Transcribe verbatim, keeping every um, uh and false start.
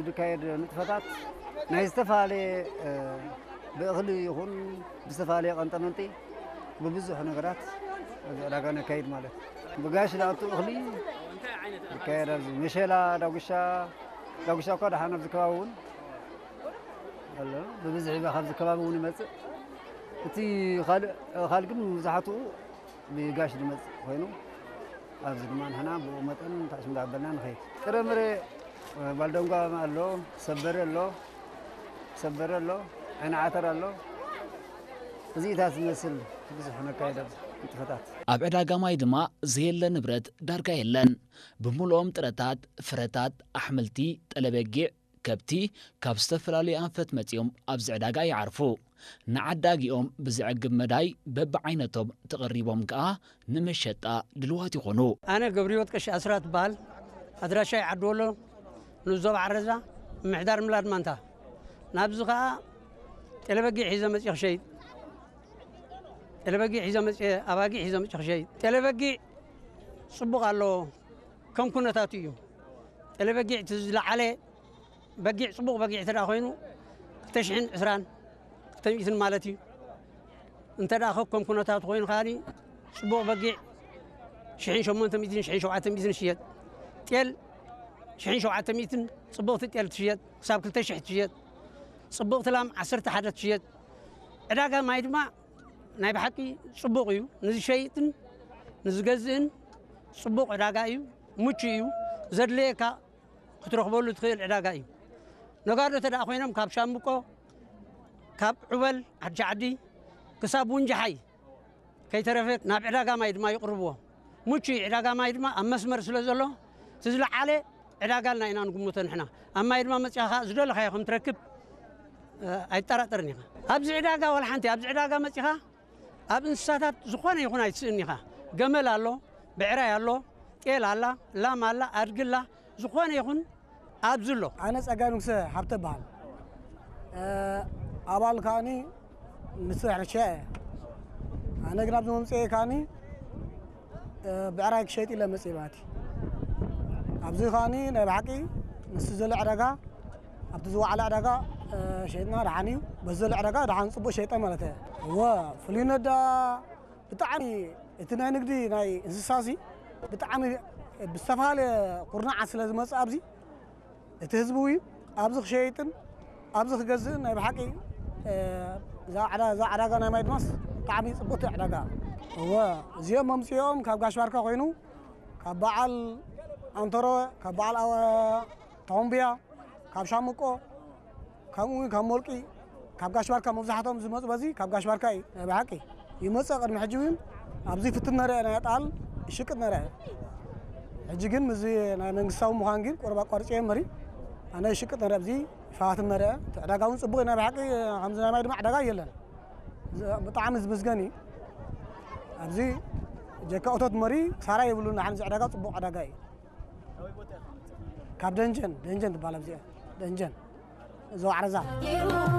ዝካየድ ንጥፈታት ናይ ዝተፋለየ ብእኽሊ ይኹን ብዝተፋለየ ቀንጠመንጢ ብብዙሕ ነገራት ዕዳጋ ነካይድ ማለት ብጋሽ ላቱ እኽሊ ይካየድ ኣብዚ መሸላ ዳጉሻ ዳጉሻ እኳ ደሓን ኣብዚ ከባቢ እውን ኣሎ ብብዝሒ ካብዚ ከባቢ እውን ይመፅእ እቲ ካልእ ግን መብዛሕትኡ ብጋሽ ዝመፅእ ኮይኑ ኣብዚ ድማ ንሕና ብኡ መጠን ታዕሽም ዳበልና ንኸይድ ጥረምረ ባልደንጓ ኣሎ ሰበረ ኣሎ ሰበረ ኣሎ ዓይኒ ዓተር ኣሎ እዚታት ዝመስል ብዙሕ ነካይድ ንጥፈታት ኣብ ዕዳጋ ማይ ድማ ዘየለ ንብረት ዳርጋ የለን ብምልኦም ጥረታት ፍረታት ኣሕምልቲ ጠለበጊዕ ከብቲ ካብ ዝተፈላለዩ ኣንፈት መፂኦም ኣብዚ ዕዳጋ ይዓርፉ ንዓዳጊኦም ብዝዕግብ መዳይ በብዓይነቶም ተቐሪቦም ከዓ ንመሸጣ ድልዋት ይኾኑ ኣነ ገብሪዎት ቀሺ ኣስራት በሃል ኣድራሻይ ዓድወሎ ንዞብ ዓረዛ ምሕዳር ምላድ ማንታ ናብዚ ከዓ ጠለበጊዕ ሒዘ መፂ ክሸይጥ ጠለበጊዕ ሒዘ መፂ ኣባጊዕ ሒዘ መፂ ክሸይጥ ጠለበጊዕ ጽቡቕ ኣሎ ከም ኩነታቱ እዩ ጠለበጊዕ ትዝለዓለ በጊዕ ጽቡቕ በጊዕ ተዳ ኮይኑ ክልተ ሽሕን ዕስራን ክልተ ሚእትን ማለት እዩ እንተዳ ከም ኩነታቱ ኮይኑ ካኒ ጽቡቕ በጊዕ ሽሕን ሸሞንተ ሚእትን ሽሕን ሸውዓተ ሚእትን ሽየጥ ጤል ሽሕን ሸውዓተ ሚእትን ጽቡቕቲ ጤል ትሽየጥ ክሳብ ክልተ ሽሕ ትሽየጥ ጽቡቕቲ ላም ዓሰርተ ሓደ ትሽየጥ ዕዳጋ ማይ ድማ ናይ ብሓቂ ጽቡቕ እዩ ንዝሸይጥን ንዝገዝእን ጽቡቕ ዕዳጋ እዩ ሙቹ እዩ ዘድልየካ ክትረኽበሉ ትኽእል ዕዳጋ እዩ ነጋዶ ተዳእ ኮይኖም ካብ ሻምቆ ካብ ዑበል ዓዲ ዓዲ ክሳብ ውንጃሓይ ከይተረፈ ናብ ዕዳጋ ማይ ድማ ይቕርብዎ ሙቹ ዕዳጋ ማይ ድማ ኣብ መስመር ስለ ዘሎ ትዝለዓለ ዕዳጋ ልና ኢና ንግምቶ ንሕና ኣብ ማይ ድማ መፂኻ ዝደለኻዮ ከም ትረክብ ኣይጠራጠርን ኢኻ ኣብዚ ዕዳጋ ወላ ሓንቲ ኣብዚ ዕዳጋ መፂኻ ኣብ እንስሳታት ዝኾነ ይኹን ኣይትስእን ኢኻ ገመል ኣሎ ብዕራይ ኣሎ ጤል ኣላ ላም ኣላ ኣድግላ ዝኾነ ይኹን ኣብዝሎ ኣነ ጸጋይ ንጉሰ ሃብተ በሃል ኣባል ካኒ ንስራሕ ረሻ ኣነ ግን ኣብዚ መምፅኤ ካኒ ብዕራይ ክሸይጥ ኢለ መፅእ ማለት ኣብዚ ካኒ ናይ ብሓቂ ምስ ዘሎ ዕዳጋ ኣብቲ ዝዋዕለ ዕዳጋ ሸይጥና ደሓን እዩ በዚ ዘሎ ዕዳጋ ደሓን ፅቡቅ ሸይጠ ማለት እየ እወ ፍሉይነት ብጣዕሚ እቲ ናይ ንግዲ ናይ እንስሳሲ ብጣዕሚ ብዝተፈላለየ ቁርናዓት ስለ ዝመፅእ ኣብዚ እቲ ህዝቢ እዩ ኣብዚ ክሸይጥን ኣብዚ ክገዝእን ናይ ብሓቂ እዛ ዕዳጋ ናይ ማይ ድማስ ብጣዕሚ ፅቡቕቲ ዕዳጋ እወ እዚኦም መምፅኦም ካብ ጋሽ ባርካ ኮይኑ ካብ በዓል ኣንተሮ ካብ በዓል ተኾምብያ ካብ ሻምቆ ከምኡ ካብ ሞልቂ ካብ ጋሽ ባርካ መብዛሕትኦም ዝመፁ በዚ ካብ ጋሽ ባርካ እዩ ናይ ብሓቂ ይመፅእ ቅድሚ ሕጂ እውን ኣብዚ ፍትን ነርአ ናይ ጣል ይሽቅጥ ነርአ ሕጂ ግን ምዚ ናይ መንግስታዊ ምዃን ግን ቆረባ ቆርፂ መሪ ኣነ ይሽቅጥ ነርአ ኣብዚ ይፋትን ነርአ ዕዳጋ እውን ፅቡቕ ናይ ብሓቂ ከምዚ ናይ ማይ ድማ ዕዳጋ የለን ብጣዕሚ ዝምስገን እዩ ኣብዚ ጀካ እቶት መሪ ክሳራ የብሉ ንሓን እዚ ዕዳጋ ፅቡቕ ዕዳጋ እዩ ካብ ደንጀን ደንጀን ትበሃል ኣብዚኣ ደንጀን ዞ ዓረዛ